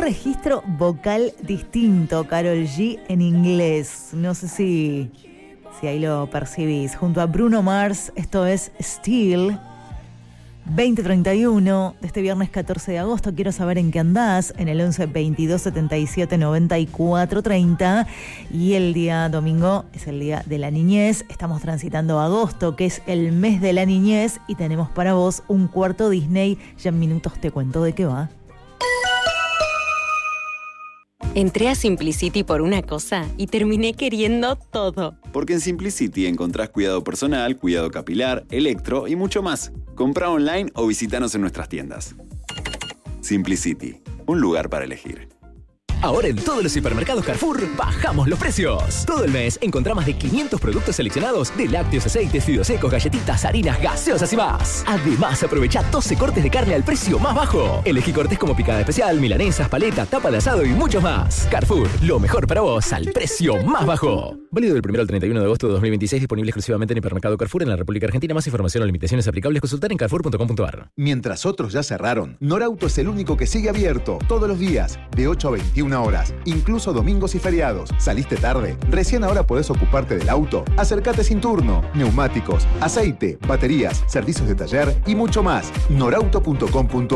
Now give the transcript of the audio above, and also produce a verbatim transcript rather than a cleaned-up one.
registro vocal distinto, Karol G en inglés. No sé si, si ahí lo percibís. Junto a Bruno Mars, esto es Still. veinte treinta y uno de este viernes catorce de agosto. Quiero saber en qué andás, en el once veintidós setenta y siete noventa y cuatro treinta. Y el día domingo es el día de la niñez. Estamos transitando agosto, que es el mes de la niñez, y tenemos para vos un cuarto Disney. Ya en minutos te cuento de qué va. Entré a Simplicity por una cosa y terminé queriendo todo. Porque en Simplicity encontrás cuidado personal, cuidado capilar, electro y mucho más. Comprá online o visítanos en nuestras tiendas. Simplicity, un lugar para elegir. Ahora en todos los hipermercados Carrefour bajamos los precios. Todo el mes encontrá más de quinientos productos seleccionados de lácteos, aceites, fideos secos, galletitas, harinas, gaseosas y más. Además, aprovecha doce cortes de carne al precio más bajo. Elegí cortes como picada especial, milanesas, paleta, tapa de asado y mucho más. Carrefour, lo mejor para vos al precio más bajo. Válido del primero al treinta y uno de agosto de dos mil veintiséis, disponible exclusivamente en hipermercado Carrefour en la República Argentina. Más información o limitaciones aplicables consultar en carrefour punto com punto a r. Mientras otros ya cerraron, Norauto es el único que sigue abierto todos los días de ocho a veintiuna horas, incluso domingos y feriados. ¿Saliste tarde? Recién ahora podés ocuparte del auto. Acércate sin turno. Neumáticos, aceite, baterías, servicios de taller y mucho más. norauto punto com punto a r.